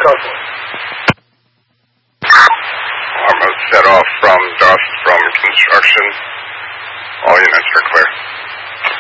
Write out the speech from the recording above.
Copy. I'm set off from dust from construction. All units are clear.